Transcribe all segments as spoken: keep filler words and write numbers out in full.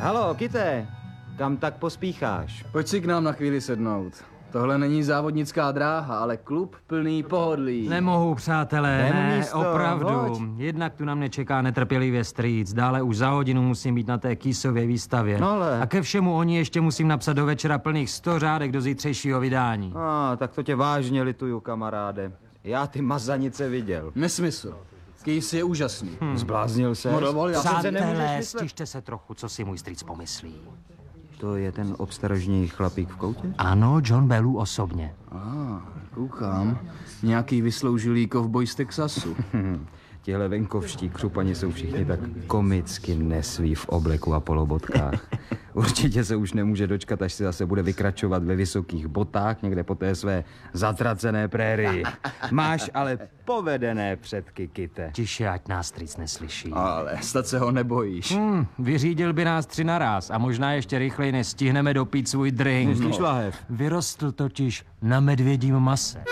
Halo, Kite, kam tak pospícháš? Pojď si k nám na chvíli sednout. Tohle není závodnická dráha, ale klub plný pohodlí. Nemohu, přátelé, Vem ne, místo, opravdu. hoď. Jednak tu na mě čeká netrpělivě strýc, dále už za hodinu musím být na té Kýsově výstavě. No ale- A ke všemu oni ještě musím napsat do večera plných sto řádek do zítřejšího vydání. A, tak to tě vážně lituju, kamaráde. Já ty mazanice viděl. Nesmysl. Kýs je úžasný. Hmm. Zbláznil se? No dovol, já jsem se Přátelé, stište se trochu, co si můj strýc pomyslí. To je ten obstaražný chlapík v koutě? Ano, John Bellu osobně. A, ah, koukám. Nějaký vysloužilý kovboj z Texasu. Tihle venkovští křupani jsou všichni tak komicky nesví v obleku a polobotkách. Určitě se už nemůže dočkat, až se zase bude vykračovat ve vysokých botách někde po té své zatracené prérii. Máš ale povedené předky, Kite. Tiše, ať nás strýc neslyší. Ale snad se ho nebojíš. Hmm, vyřídil by nás tři naraz a možná ještě rychleji nestihneme dopít svůj drink. Myslíš lahev? Vyrostl totiž na medvědím mase.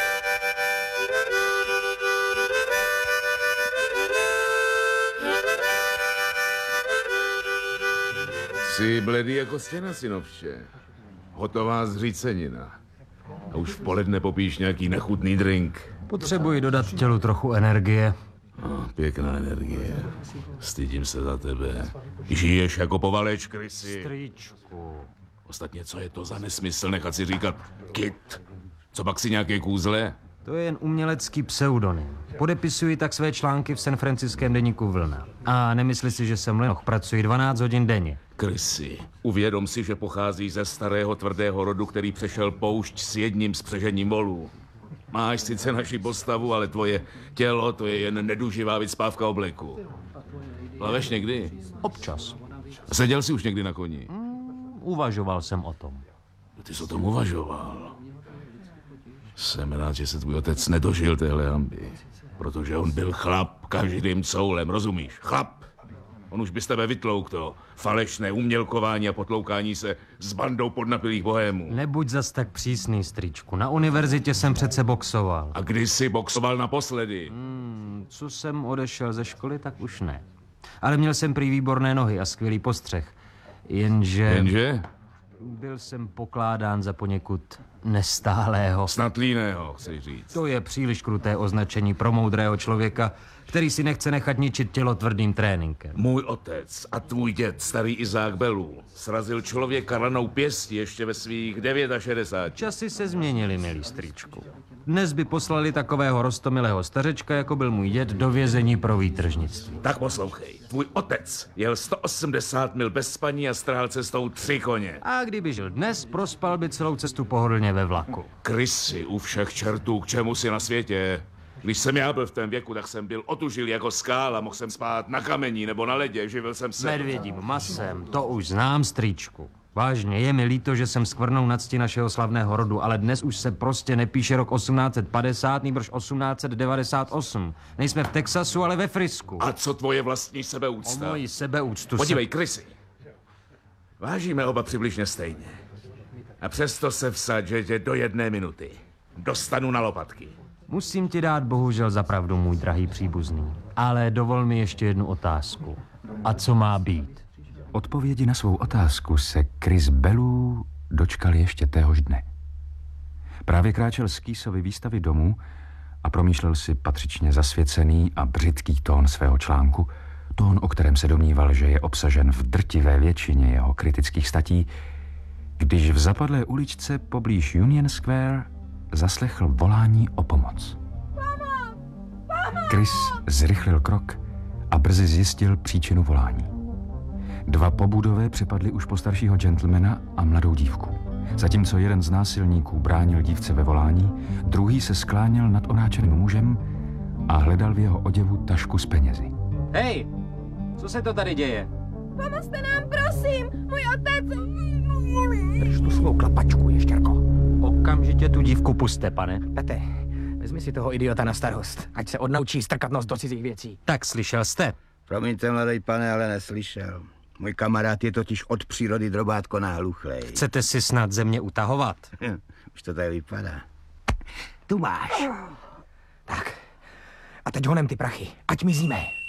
Jsi bledý jako stěna, synovče. Hotová zřícenina. A už v poledne popíš nějaký nechutný drink. Potřebuji dodat tělu trochu energie. Oh, pěkná energie. Stydím se za tebe. Žiješ jako povaleč, krysy. Strýčku. Ostatně, co je to za nesmysl nechat si říkat Kit? Co pak si nějaké kůzle? To je jen umělecký pseudonym. Podepisuji tak své články v San Franciském deníku Vlna. A nemysli si, že jsem lenoch, pracuji dvanáct hodin denně. Krysy, uvědom si, že pochází ze starého tvrdého rodu, který přešel poušť s jedním spřežením volů. Máš sice naši postavu, ale tvoje tělo, to je jen neduživá vycpávka obleku. Plaveš někdy? Občas. Seděl jsi už někdy na koni? Uvažoval jsem o tom. Ty jsi o tom uvažoval. Jsem rád, že se tvůj otec nedožil téhle hanby. Protože on byl chlap každým coulem, rozumíš? Chlap! On už by z tebe vytlouk to falešné umělkování a potloukání se s bandou podnapilých bohémů. Nebuď zas tak přísný, strýčku. Na univerzitě jsem přece boxoval. A kdy jsi boxoval naposledy? Hmm, co jsem odešel ze školy, tak už ne. Ale měl jsem prý výborné nohy a skvělý postřeh. Jenže... Jenže? Byl jsem pokládán za poněkud nestálého. Snad líného, chci říct. To je příliš kruté označení pro moudrého člověka, který si nechce nechat ničit tělo tvrdým tréninkem. Můj otec a tvůj děd, starý Izák Bellu, srazil člověka ranou pěstí ještě ve svých šedesáti devěti. Časy se změnily, milý strýčku. Dnes by poslali takového roztomilého stařečka, jako byl můj děd, do vězení pro výtržnictví. Tak poslouchej, tvůj otec jel sto osmdesát mil bez spaní a strhal cestou tři koně. A kdyby žil dnes, prospal by celou cestu pohodlně ve vlaku. Krysy u všech čertů, k čemu si na světě. Když jsem já byl v tom věku, tak jsem byl otužil jako skála, mohl jsem spát na kamení nebo na ledě, živil jsem se... Medvědím masem, to už znám, strýčku. Vážně, je mi líto, že jsem skvrnou na cti našeho slavného rodu, ale dnes už se prostě nepíše rok osmnáct set padesát, nýbrž osmnáct set devadesát osm. Nejsme v Texasu, ale ve Frisku. A co tvoje vlastní O sebeúcta? moji sebeúctu Podívej, se... Krysy. Vážíme oba přibližně stejně. A přesto se vsaď, že tě do jedné minuty dostanu na lopatky. Musím ti dát bohužel za pravdu, můj drahý příbuzný. Ale dovol mi ještě jednu otázku. A co má být? Odpovědi na svou otázku se Chris Bellu dočkal ještě téhož dne. Právě kráčel z Kýsovy výstavy domů a promýšlel si patřičně zasvěcený a břitký tón svého článku, tón, o kterém se domníval, že je obsažen v drtivé většině jeho kritických statí, když v zapadlé uličce poblíž Union Square zaslechl volání o pomoc. Chris zrychlil krok a brzy zjistil příčinu volání. Dva pobudové připadli už postaršího gentlemana a mladou dívku. Zatímco jeden z násilníků bránil dívce ve volání, druhý se skláněl nad onáčeným mužem a hledal v jeho oděvu tašku s penězi. Hej, co se to tady děje? Pomozte nám, prosím! Můj otec... Drž tu svou klapačku, ještěrko. Okamžitě tu dívku puste, pane. Pete, vezmi si toho idiota na starost, ať se odnaučí strkat nos do cizích věcí. Tak slyšel jste? Promiňte, mladý pane, ale neslyšel. Můj kamarád je totiž od přírody drobátko náhluchlej. Chcete si snad ze mě utahovat? Už to tady vypadá. Tu máš. Tak, a teď honem ty prachy, ať mizíme.